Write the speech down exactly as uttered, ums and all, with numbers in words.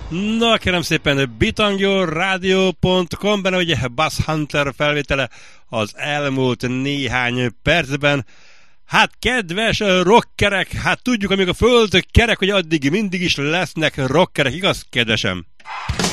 Na, kérem szépen, bitangyoradio pont com, benne ugye Bass Hunter felvétele az elmúlt néhány percben. Hát kedves rockerek, hát tudjuk, amíg a föld kerek, hogy addig mindig is lesznek rockerek, igaz, kedvesem?